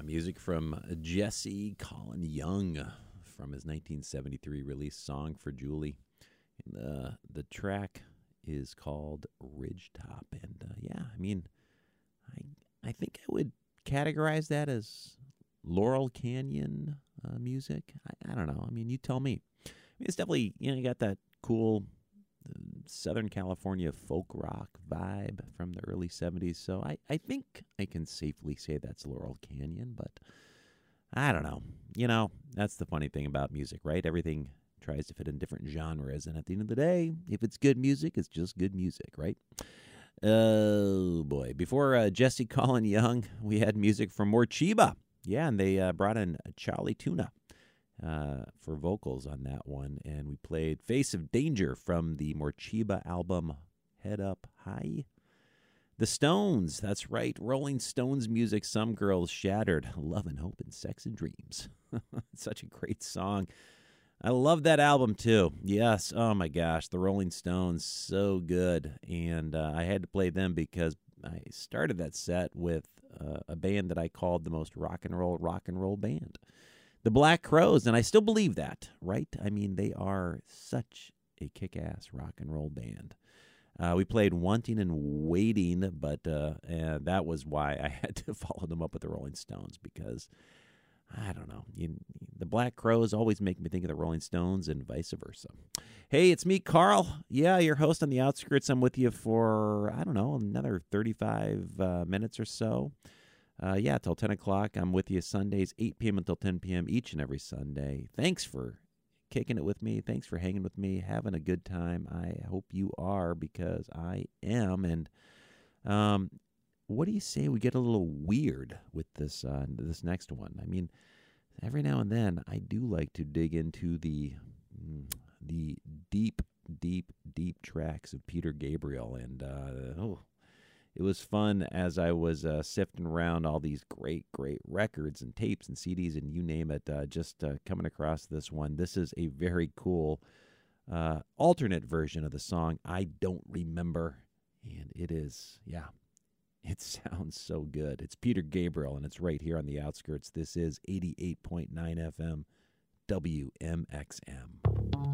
Music from Jesse Colin Young from his 1973 release, Song for Julie. And, the track is called Ridgetop. And I think I would categorize that as Laurel Canyon music. I don't know. I mean, you tell me. I mean, it's definitely, you got that cool Southern California folk rock vibe from the early 70s. So I think I can safely say that's Laurel Canyon, but I don't know. That's the funny thing about music, right? Everything tries to fit in different genres, and at the end of the day, if it's good music, it's just good music, right? Oh, boy. Before Jesse Colin Young, we had music from Morcheeba. Yeah, and they brought in Charlie Tuna for vocals on that one. And we played Face of Danger from the Morcheeba album Head Up High. The Stones, that's right, Rolling Stones music, Some Girls Shattered, Love and Hope and Sex and Dreams. Such a great song. I love that album, too. Yes, oh my gosh, the Rolling Stones, so good. And I had to play them because I started that set with a band that I called the most rock and roll band, the Black Crowes, and I still believe that, right? I mean, they are such a kick-ass rock and roll band. We played Wanting and Waiting, but and that was why I had to follow them up with the Rolling Stones because, I don't know, the Black Crowes always make me think of the Rolling Stones and vice versa. Hey, it's me, Carl. Yeah, your host on The Outskirts. I'm with you for, I don't know, another 35 minutes or so. Till 10 o'clock. I'm with you Sundays, 8 p.m. until 10 p.m. each and every Sunday. Thanks for kicking it with me. Thanks for hanging with me, having a good time. I hope you are, because I am. And what do you say we get a little weird with this next one? I mean, every now and then I do like to dig into the deep tracks of Peter Gabriel, and it was fun as I was sifting around all these great records and tapes and CDs and you name it, just coming across this one. This is a very cool alternate version of the song, I Don't Remember, and it is, it sounds so good. It's Peter Gabriel, and it's right here on The Outskirts. This is 88.9 FM WMXM.